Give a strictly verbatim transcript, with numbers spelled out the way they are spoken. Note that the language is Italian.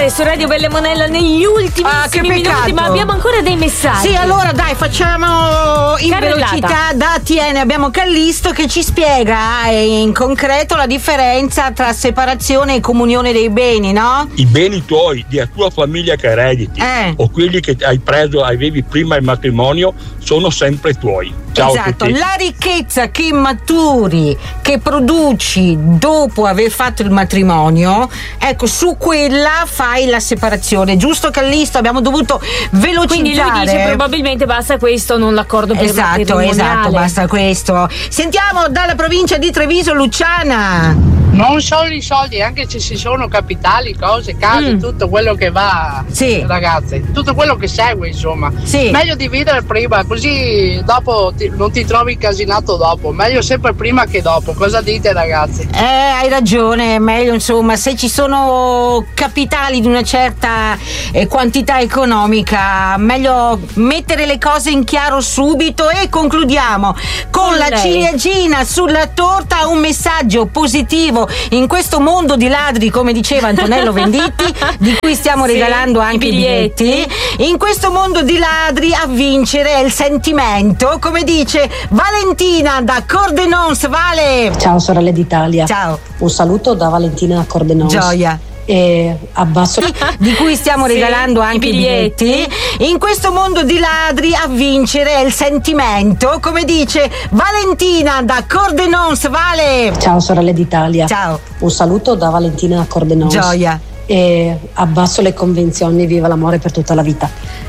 tornare su Radio Bella Monella negli ultimi Ah, che minuti, peccato. ma abbiamo ancora dei messaggi. Sì, allora dai, facciamo in Carrellata. velocità. Da A T N abbiamo Callisto che ci spiega eh, in concreto la differenza tra separazione e comunione dei beni, no? I beni tuoi, della tua famiglia che erediti, Eh. o quelli che hai preso, avevi prima il matrimonio, sono sempre tuoi. Ciao a Esatto, tutti. la ricchezza che maturi, che produci dopo aver fatto il matrimonio, ecco, su quella fai la separazione, giusto Callisto? Abbiamo dovuto velocizzare. Quindi lui dice probabilmente basta questo, non l'accordo per Esatto, matrimoniale. esatto, basta questo. Sentiamo dalla provincia di Treviso Luciana. Non solo i soldi, anche se ci sono capitali, cose, case, Mm. tutto quello che va, Sì. ragazzi, tutto quello che segue, insomma. Sì. Meglio dividere prima, così dopo ti- non ti trovi incasinato dopo. Meglio sempre prima che dopo. Cosa dite, ragazzi? Eh, hai ragione, è meglio insomma, se ci sono capitali di una certa eh, quantità economica, meglio mettere le cose in chiaro subito. E concludiamo con Con la lei. ciliegina sulla torta, un messaggio positivo in questo mondo di ladri, come diceva Antonello Venditti, di cui stiamo Sì, regalando i anche i biglietti. biglietti. In questo mondo di ladri a vincere è il sentimento, come dice Valentina da Cordenons. Vale! Ciao sorelle d'Italia. Ciao. Un saluto da Valentina da Cordenons. Gioia. E abbasso Di cui stiamo Sì, regalando i anche i biglietti. biglietti. In questo mondo di ladri a vincere è il sentimento, come dice Valentina da Cordenons. Vale! Ciao sorelle d'Italia. Ciao. Un saluto da Valentina da Cordenons. Gioia. E abbasso le convenzioni, viva l'amore per tutta la vita.